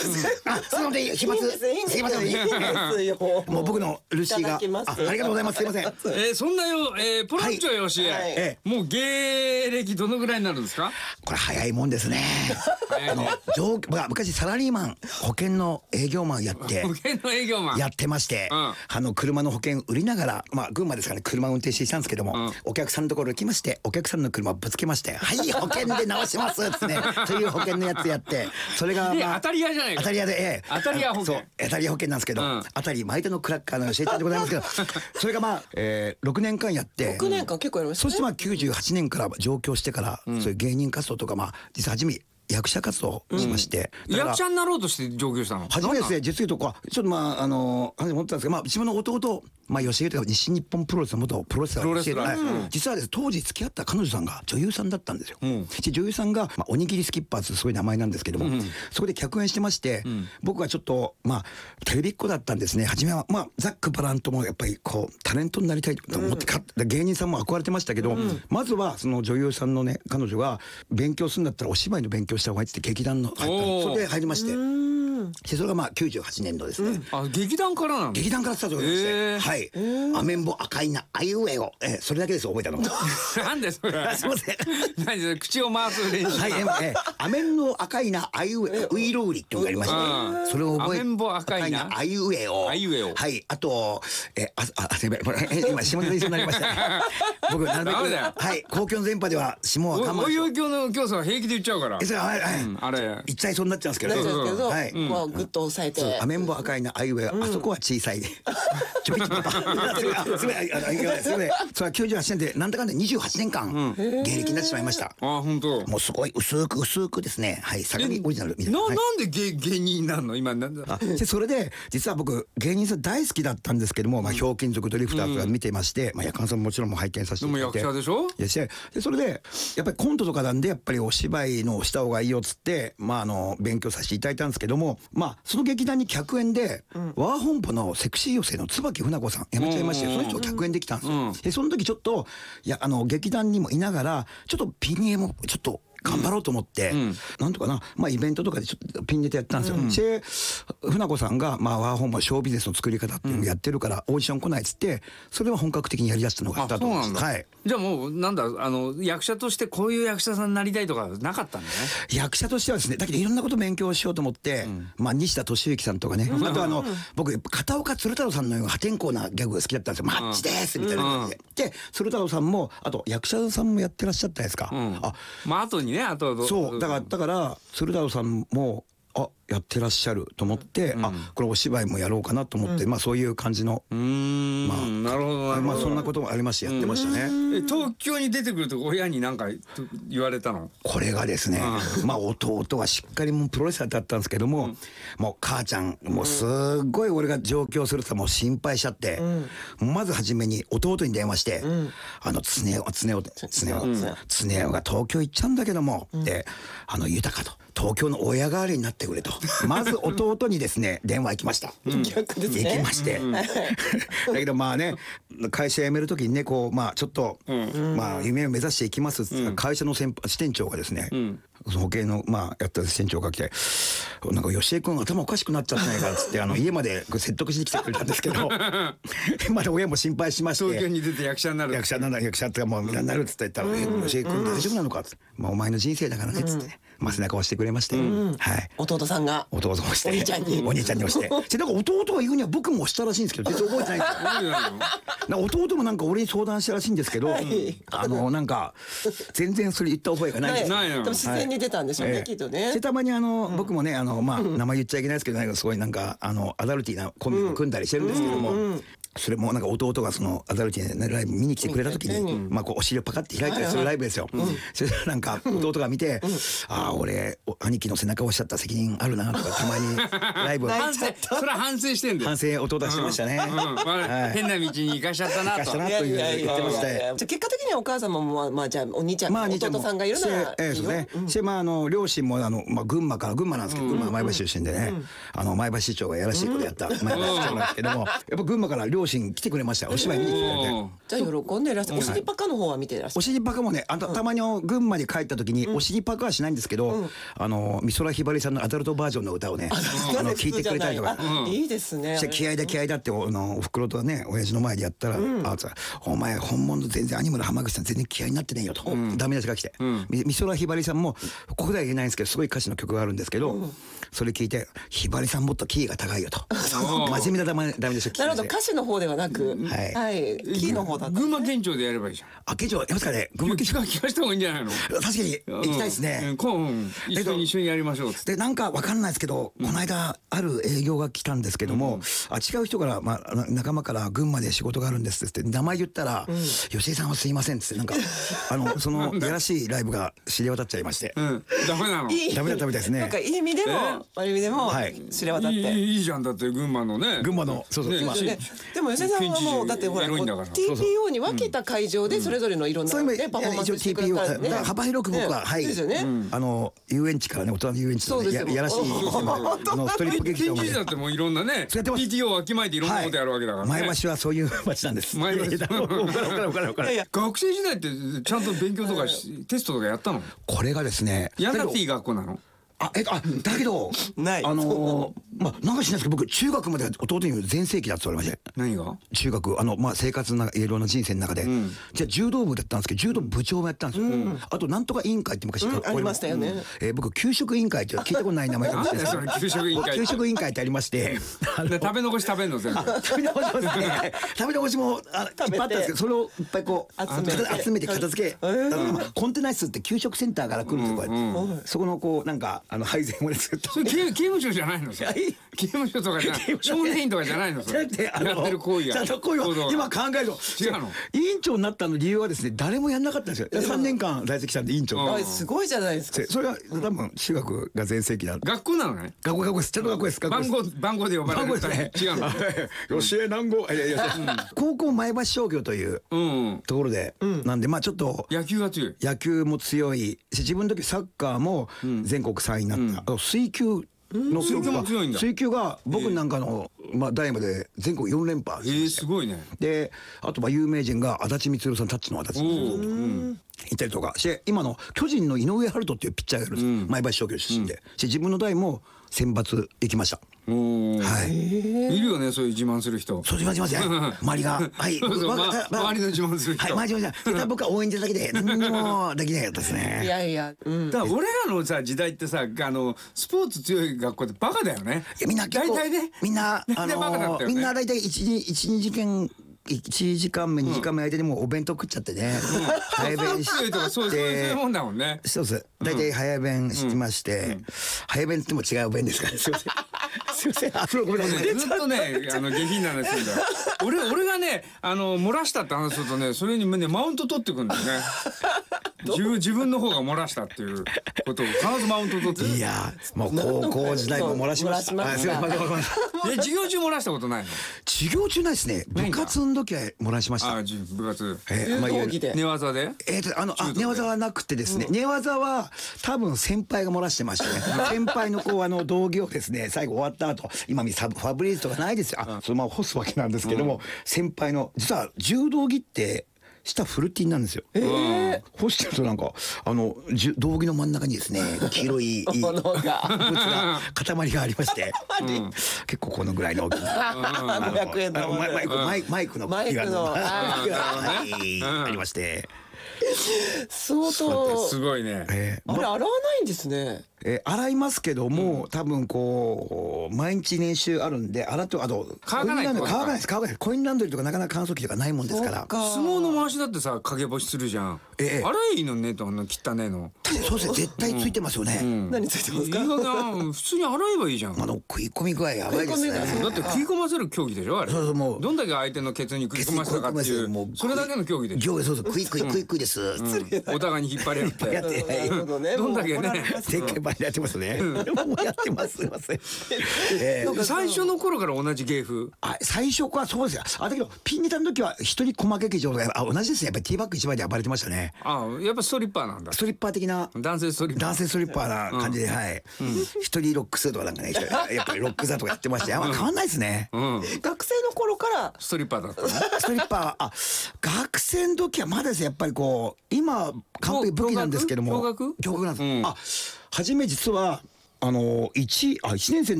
すので飛沫すいません。もう僕のルシーがありがとうございます。すいません。 そんなよポロンチョよしもう芸歴どのぐらいになるんですか？ これ早いもんですね。昔サラリーマン保険の営業マンやって保険の営業マンやってまして、車の保険売りながら群馬ですからね、車を運転していたんですけども、お客さんのところに来まして、お客さんの車をぶつけまして、はい保険で直しますっつってね、そういう保険のやつやって、それが当たり屋じゃないか。 当たり屋で当たり屋保険。 そう当たり屋保険なんですけど、当たり毎度のクラッカーの教えてでございますけど、それが6年間やって、 6年間結構やりましたね。 そして98年から上京してから、そういう芸人活動とか実は初め役者活動しまして、 役者になろうとして上京したの？ 初めですね、実言うとちょっと思ったんですけど、自分の弟吉江というか西日本プロレスの元プロレスラー、実はですね、当時付き合った彼女さんが女優さんだったんですよ。女優さんがおにぎりスキッパーズ、すごい名前なんですけども、そこで客演してまして、僕はちょっとテレビっ子だったんですね。初めはザックバランともやっぱりタレントになりたいと思って芸人さんも憧れてましたけど、まずはその女優さんのね、彼女が勉強するんだったらお芝居の勉強した方がいいって劇団の入ったそれで入りまして、それが98年度ですね。 劇団からなの？劇団からスタートしまして、はい、アメンボ赤いなあいうえを、それだけです覚えたの。 なんでそれ？ すいません。 何それ、口を回す練習？ はい、アメンボ赤いなあいうえウイロウリっていうのがありまして、それを覚えて、 アメンボ赤いなあいうえを、はい、あとすいません、今下ネタ言いそうになりました。僕なるべく公共の電波では下は我慢。 おいおい教の教祖は平気で言っちゃうから。 あれ言っちゃいそうになっちゃうんですけど、 はい、まあグッと押さえて、 アメンボ赤いなあいうえ、あそこは小さい。ちょびちょびと。すみません。それは98年でなんだかんだ28年間芸歴になってしまいました。 本当。 もうすごい薄くですね。はい、相模オリジナルみたいな。 なんで芸人になるの今？ それで実は僕芸人さん大好きだったんですけども、ひょうきん族ドリフターズが見てまして、夜間さんももちろん拝見させていただいて。 でも役者でしょ？ でそれでやっぱりコントとかなんでやっぱりお芝居のした方がいいよっつって勉強させていただいたんですけども、その劇団に客演でワー本舗のセクシー女性の椿船子さん辞めちゃいまして、その人が客演できたんですよ。でその時ちょっと劇団にもいながらちょっとピン芸もちょっと頑張ろうと思って、なんとかな、イベントとかでちょっとピンネタやったんですよ。で船子さんがワーホンもショービジネスの作り方っていうのをやってるからオーディション来ないっつって、それは本格的にやりだしたのがあったと思います。はい。 じゃあもうなんだ役者としてこういう役者さんになりたいとかなかったんだね。 役者としてはですね、だけどいろんなこと勉強しようと思って、西田敏行さんとかね、あと僕片岡鶴太郎さんのような破天荒なギャグが好きだったんですよ。マッチですみたいな感じで。で鶴太郎さんもあと役者さんもやってらっしゃったですか。 後にね、 そうだから鶴太郎さんもやってらっしゃると思って、これお芝居もやろうかなと思って、そういう感じのなるほど、 そんなこともありましてやってましたね。 東京に出てくると親に何か言われたの？これがですね、弟はしっかりもうプロレスラーだったんですけども、もう母ちゃんもうすっごい俺が上京するともう心配しちゃって、まず初めに弟に電話して、常雄が東京行っちゃうんだけども、で豊と東京の親代わりになってくれとまず弟にですね電話行きました。行きまして、だけど会社辞める時にねちょっと夢を目指していきますっつって会社の支店長がですね、保険のやった支店長が来て、なんか吉江君頭おかしくなっちゃったないかっつって家まで説得しに来てくれたんですけどまだ親も心配しまして、 東京に出て役者になるってかもうなるっつって言ったら「吉江君大丈夫なのか」っつって「お前の人生だからね」っつってね背中を押してくれまして、 弟さんが押してお兄ちゃんに押して、だから弟が言うには僕も押したらしいんですけど全然覚えてないんですよ。弟もなんか俺に相談したらしいんですけど、なんか全然それ言った覚えがないです。 でも自然に出たんでしょうね、きっとね。 でたまに僕もね名前言っちゃいけないですけど、すごいなんかアダルティーなコンビを組んだりしてるんですけども、それもなんか弟がそのアダルティーなライブ見に来てくれた時にお尻をパカッて開いたりするライブですよ。そしたらなんか弟が見て「俺兄貴の背中を押しちゃった責任あるな」とかたまにライブそれは反省してんだよ。 反省弟はしてましたね。 変な道に行かしちゃったなと言ってました。 結果的にはお母様もじゃあお兄ちゃん弟さんがいるならいいよ。 で両親も群馬なんですけど、群馬前橋出身でね、前橋市長がやらしいことやった前橋市長なんですけども、やっぱ群馬から両両親来てくれました。お芝居見に来てくれて。 じゃあ喜んでいらっしゃる。お尻パカの方は見ていらっしゃる。 お尻パカもね、たまに群馬に帰った時にお尻パカはしないんですけど、美空ひばりさんのアダルトバージョンの歌をね、聞いてくれたりとか。 いいですね。 気合だっておふくろとね親父の前でやったら、お前本物全然アニメの浜口さん全然気合になってねえよとダメ出しが来て、美空ひばりさんもここでは言えないんですけどすごい歌詞の曲があるんですけど、それ聞いてひばりさんもっとキーが高いよと真面目なダメ出しを聞いて。 なるほど、歌詞の方ではなく、はい、キーの方だった。 群馬県庁でやればいいじゃん。 あ、県庁やりますかね。群馬県庁聞かした方がいいんじゃないの。 確かに行きたいですね。 一緒にやりましょう。 でなんかわかんないですけど、この間ある営業が来たんですけども、違う人から仲間から群馬で仕事があるんですって名前言ったら、吉井さんはすいませんってなんかそのやらしいライブが知れ渡っちゃいまして、 ダメなの。 ダメだったみたいですね。 なんかいい意味でも悪い意味でも知れ渡って。 いいじゃん、だって群馬のね。 群馬のそうでも吉井さんはもうだってほら TPO に分けた会場でそれれぞれのいろんなねパフォーマンスしてくださるね。 幅広く僕ははいですよね。 遊園地からね大人の遊園地のやらしいストリップ劇場まで。 だってもういろんなね PTO をわきまえていろんなことやるわけだからね。 前橋はそういう街なんです。 前橋学生時代ってちゃんと勉強とかテストとかやったの？ これがですねやんなくていい学校なの？ だけどないなんかしないですけど僕中学まで弟に全盛期だって言われました。 何が？ 中学生活のいろんな人生の中でじゃあ柔道部だったんですけど柔道部長もやったんですよ。あとなんとか委員会って昔ありましたよね。 僕給食委員会って聞いたことない名前なんですけど給食委員会ってありまして食べ残し食べんの全部食べ残しもいっぱいあったんですけどそれをいっぱいこう集めて片付けコンテナ室って給食センターから来るとこそこのこうなんか配膳をね作った。 それ刑務所じゃないの？刑務所とかじゃない少年院とかじゃないの？それやってる行為が今考えると違うの。 委員長になったの理由はですね誰もやんなかったんですよ。3年間在籍したんで委員長すごいじゃないですか。 それは多分中学が全盛期だ。 学校なのね。 学校です。ちゃんと学校です。 番号で呼ばれる。違うの。 吉江南郷高校前橋商業というところでなんでちょっと野球が強い。 野球も強いし自分の時サッカーも全国3位になった。水球の水球が僕なんかの代まで全国4連覇しました。 すごいね。であと有名人が足立光さんタッチの足立光さんいたりとかして今の巨人の井上温人っていうピッチャーがいるんです。前橋商業出身で自分の代も選抜行きました。はい。 いるよねそういう自慢する人。 そう自慢しますね。周りがはい周りの自慢する人。 はい周りの自慢。僕は応援してるだけで何にもできないかったですね。 いやいや。 だから俺らのさ時代ってさスポーツ強い学校ってバカだよね。 みんな大体ね。 みんなみんな大体1、2時間1時間目2時間目間にもうお弁当食っちゃってね早弁してそういうもんだもんね。 そうです大体早弁しまして早弁っても違う弁ですからすいませんすいませんごめんなさい。 ずっとね下品な話するんだよ。俺がね漏らしたって話するとねそれにねマウント取ってくんだよね。自分の方が漏らしたっていうことを必ずマウント取って。 いやもう高校時代も漏らしました。 授業中漏らしたことないの？ 授業中ないですね。部活の時は漏らしました。 部活寝技で寝技はなくてですね寝技は多分先輩が漏らしてましたね。先輩のこう道着をですね最後終わった後今ファブリーズとかないですよ。そのまま干すわけなんですけども先輩の実は柔道着って下フルティンなんですよ。干してるとなんか道着の真ん中にですね黄色い物が塊がありまして結構このぐらいの大きな 500円のマイクの木がありまして相当すごいね。 あれ洗わないんですね。 洗いますけども多分こう毎日練習あるんで洗って乾かないですコインランドリーとかなかなか乾燥機とかないもんですから相撲の回しだってさ陰干しするじゃん。洗いいいのねと汚ねえの。 そうですね絶対ついてますよね。 何ついてますか？ 普通に洗えばいいじゃん。 食い込み具合やばいですね。 だって食い込ませる競技でしょあれ。どんだけ相手のケツに食い込ませたかっていうそれだけの競技でしょ。 そう食いです。 お互いに引っ張り合ってどんだけねまでやってますね。もうやってます。すいません。 最初の頃から同じ芸風。 最初からそうですよ。だけどピンネタの時は一人駒劇場が同じですね。やっぱりティーバッグ一枚で暴れてましたね。 やっぱストリッパーなんだ。 ストリッパー的な男性ストリッパーな感じで、はい。一人ロックスとかなんかね、やっぱりロック座とかやってまして、変わんないですね。 学生の頃からストリッパーだったの。 ストリッパー学生の時はまだですね。やっぱりこう今完璧武器なんですけども、 驚愕なんです。初め実は1年生